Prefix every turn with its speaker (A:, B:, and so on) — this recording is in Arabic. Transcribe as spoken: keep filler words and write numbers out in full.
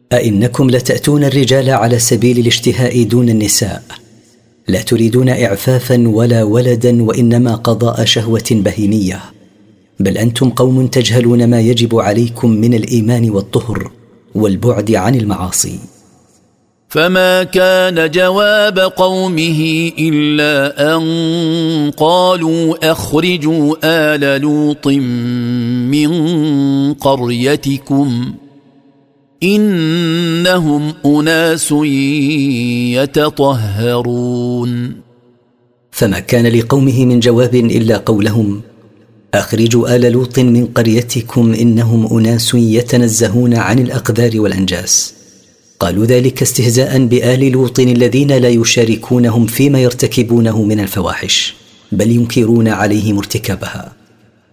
A: أئنكم لتأتون الرجال على سبيل الاشتهاء دون النساء، لا تريدون إعفافا ولا ولدا، وإنما قضاء شهوة بهيمية، بل أنتم قوم تجهلون ما يجب عليكم من الإيمان والطهر والبعد عن المعاصي.
B: فما كان جواب قومه إلا أن قالوا أخرجوا آل لوط من قريتكم إنهم أناس يتطهرون.
A: فما كان لقومه من جواب إلا قولهم أخرجوا آل لوط من قريتكم إنهم أناس يتنزهون عن الأقذار والأنجاس. قالوا ذلك استهزاء بآل لوط الذين لا يشاركونهم فيما يرتكبونه من الفواحش، بل ينكرون عليهم ارتكابها.